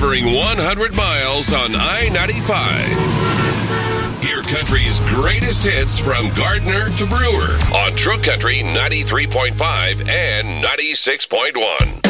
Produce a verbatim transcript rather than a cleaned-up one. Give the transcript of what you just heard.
covering one hundred miles on I ninety-five. Hear country's greatest hits from Gardner to Brewer on True Country ninety-three point five and ninety-six point one.